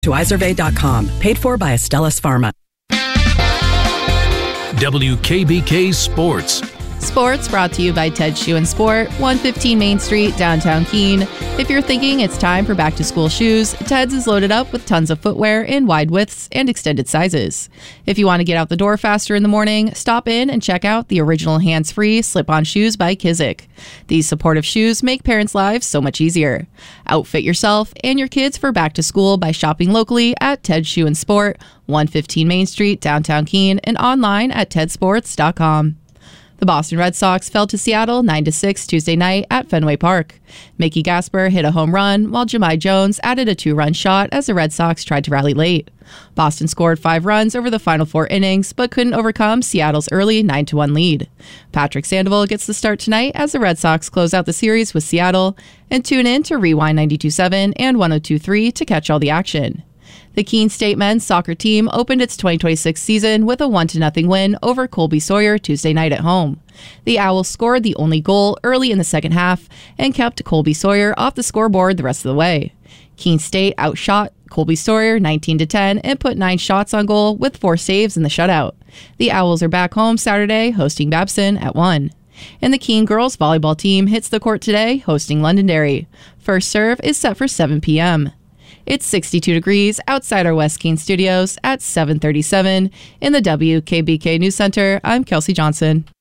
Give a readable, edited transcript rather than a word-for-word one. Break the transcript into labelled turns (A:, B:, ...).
A: to Izervay.com. Paid for by Astellas Pharma.
B: WKBK Sports.
C: Sports brought to you by Ted Shoe and Sport, 115 Main Street, downtown Keene. If you're thinking it's time for back-to-school shoes, Ted's is loaded up with tons of footwear in wide widths and extended sizes. If you want to get out the door faster in the morning, stop in and check out the original hands-free slip-on shoes by Kizik. These supportive shoes make parents' lives so much easier. Outfit yourself and your kids for back-to-school by shopping locally at Ted Shoe and Sport, 115 Main Street, downtown Keene, and online at tedsports.com. The Boston Red Sox fell to Seattle 9-6 Tuesday night at Fenway Park. Mickey Gasper hit a home run, while Jahmai Jones added a 2-run shot as the Red Sox tried to rally late. Boston scored 5 runs over the final 4 innings, but couldn't overcome Seattle's early 9-1 lead. Patrick Sandoval gets the start tonight as the Red Sox close out the series with Seattle, and tune in to Rewind 92.7 and 102.3 to catch all the action. The Keene State men's soccer team opened its 2026 season with a 1-0 win over Colby Sawyer Tuesday night at home. The Owls scored the only goal early in the second half and kept Colby Sawyer off the scoreboard the rest of the way. Keene State outshot Colby Sawyer 19-10 and put 9 shots on goal with 4 saves in the shutout. The Owls are back home Saturday hosting Babson at 1. And the Keene girls volleyball team hits the court today hosting Londonderry. First serve is set for 7 p.m. It's 62 degrees outside our West Keene studios at 7:37. In the WKBK News Center, I'm Kelsey Johnson.